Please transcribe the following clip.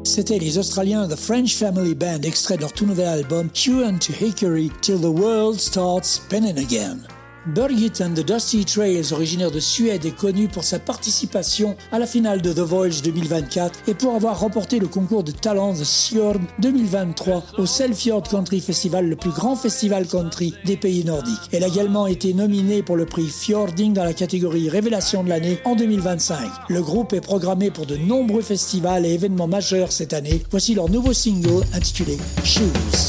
C'était les Australiens The French Family Band, extrait de leur tout nouvel album Tune to Hickory Till the World Starts Spinning Again. Birgit and the Dusty Trails, originaire de Suède, est connu pour sa participation à la finale de The Voice 2024 et pour avoir remporté le concours de talent The Fjord 2023 au Selfjord Country Festival, le plus grand festival country des pays nordiques. Elle a également été nominée pour le prix Fjording dans la catégorie Révélation de l'année en 2025. Le groupe est programmé pour de nombreux festivals et événements majeurs cette année. Voici leur nouveau single intitulé Shoes.